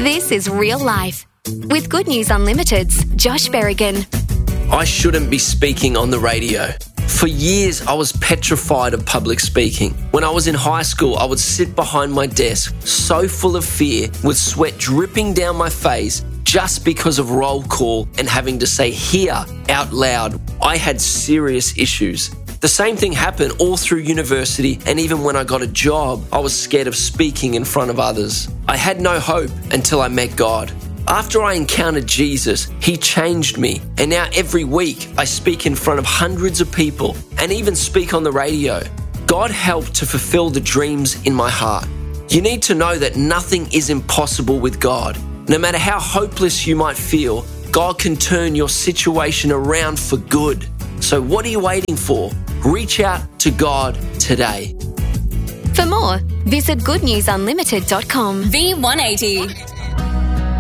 This is Real Life with Good News Unlimited's Josh Berrigan. I shouldn't be speaking on the radio. For years, I was petrified of public speaking. When I was in high school, I would sit behind my desk, so full of fear, with sweat dripping down my face, just because of roll call and having to say "here" out loud. I had serious issues. The same thing happened all through university, and even when I got a job, I was scared of speaking in front of others. I had no hope until I met God. After I encountered Jesus, He changed me, and now every week I speak in front of hundreds of people and even speak on the radio. God helped to fulfill the dreams in my heart. You need to know that nothing is impossible with God. No matter how hopeless you might feel, God can turn your situation around for good. So what are you waiting for? Reach out to God today. For more, visit goodnewsunlimited.com. V180.